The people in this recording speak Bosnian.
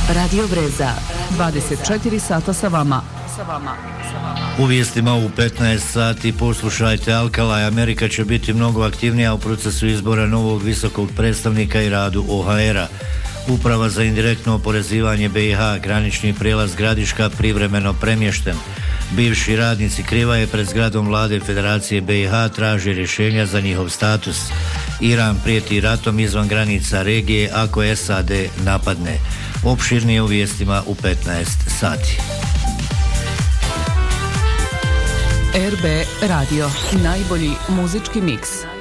Radio Breza. 24 sata sa vama. U vijestima u 15 sati poslušajte Alkala. Amerika će biti mnogo aktivnija u procesu izbora novog visokog predstavnika i radu OHR-a. Uprava za indirektno oporezivanje BiH, granični prijelaz Gradiška privremeno premješten. Bivši radnici Krivaje pred zgradom vlade Federacije BiH traže rješenja za njihov status. Iran prijeti ratom izvan granica regije ako SAD napadne. Opširnije u vijestima u 15 sati. RB Radio, najbolji muzički miks.